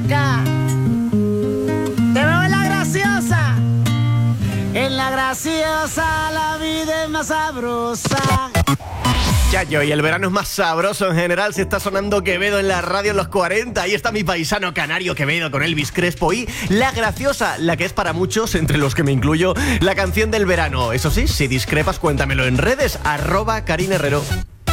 acá. Te veo en la graciosa. En la graciosa la vida es más sabrosa. Chayo, y el verano es más sabroso en general si está sonando Quevedo en la radio en los 40. Ahí está mi paisano canario Quevedo con Elvis Crespo y La Graciosa, la que es para muchos, entre los que me incluyo, la canción del verano. Eso sí, si discrepas, cuéntamelo en redes, @Karin Herrero.